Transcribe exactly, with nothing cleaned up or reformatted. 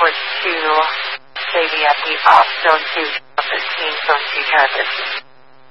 port two, J V F D off, zone two, thirteen, zone two, target.